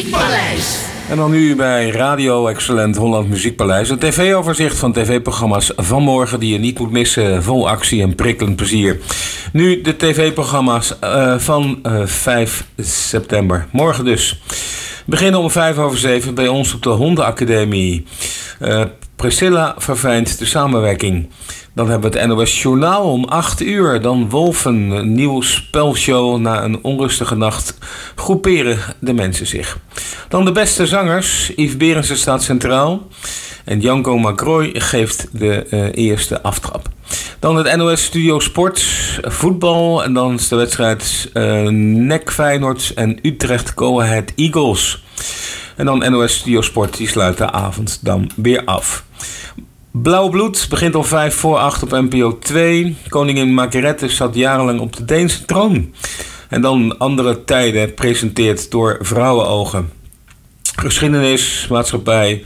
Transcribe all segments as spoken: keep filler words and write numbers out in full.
Muziekpaleis. En dan nu bij Radio Excellent Holland Muziekpaleis. Een tv-overzicht van tv-programma's van morgen die je niet moet missen. Vol actie en prikkelend plezier. Nu de tv-programma's uh, van uh, vijf september. Morgen dus. We beginnen om vijf over zeven bij ons op de Hondenacademie. Uh, Priscilla verfijnt de samenwerking. Dan hebben we het N O S Journaal om acht uur. Dan Wolven, een nieuw spelshow. Na een onrustige nacht groeperen de mensen zich. Dan de beste zangers. Yves Berendsen staat centraal. En Janko Macroy geeft de uh, eerste aftrap. Dan het N O S Studio Sport, voetbal. En dan is de wedstrijd uh, N E C Feyenoord en Utrecht Go Ahead Eagles. En dan N O S Studio Sport, die sluit de avond dan weer af. Blauw Bloed begint om vijf voor acht op N P O twee. Koningin Margrethe zat jarenlang op de Deense troon. En dan Andere Tijden, presenteerd door Vrouwenogen. Geschiedenis, maatschappij.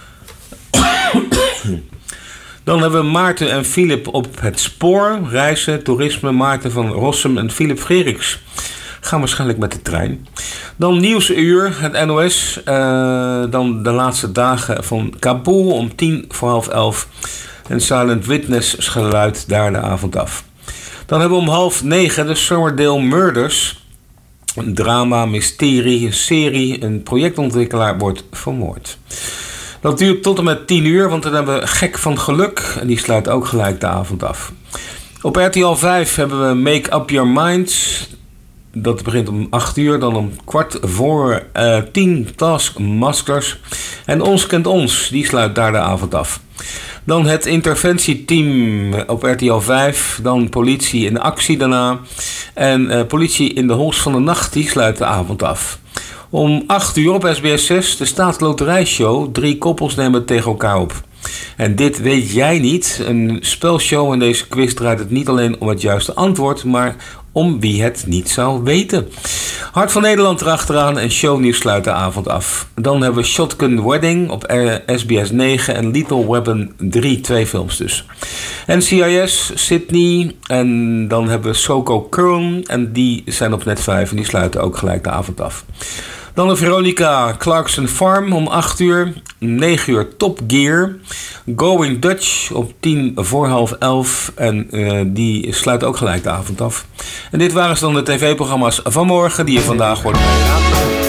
Dan hebben we Maarten en Philip op het spoor. Reizen, toerisme, Maarten van Rossum en Philip Freriks gaan waarschijnlijk met de trein. Dan Nieuwsuur, het N O S. Uh, dan de laatste dagen van Kabul om tien voor half elf. En Silent Witness geluid daar de avond af. Dan hebben we om half negen de Somerdale Murders. Een drama, mysterie, een serie. Een projectontwikkelaar wordt vermoord. Dat duurt tot en met tien uur, want dan hebben we Gek van Geluk. En die sluit ook gelijk de avond af. Op R T L vijf hebben we Make Up Your Mind. Dat begint om acht uur. Dan om kwart voor uh, tien Taskmasters. En Ons Kent Ons, die sluit daar de avond af. Dan het interventieteam op R T L vijf. Dan Politie in actie daarna. En uh, Politie in de Hols van de Nacht, die sluit de avond af. Om acht uur op S B S zes de Staatsloterijshow. Drie koppels nemen het tegen elkaar op. En dit weet jij niet. Een spelshow in deze quiz draait het niet alleen om het juiste antwoord, maar om wie het niet zou weten. Hart van Nederland erachteraan en shownieuws sluit de avond af. Dan hebben we Shotgun Wedding op S B S negen en Lethal Weapon drie, twee films dus. N C I S, Sydney en dan hebben we Soko Curl en die zijn op Net vijf en die sluiten ook gelijk de avond af. Dan de Veronica Clarkson Farm om acht uur. negen uur Top Gear. Going Dutch op tien voor half elf. En uh, die sluit ook gelijk de avond af. En dit waren dan de tv-programma's van morgen die je vandaag hoort.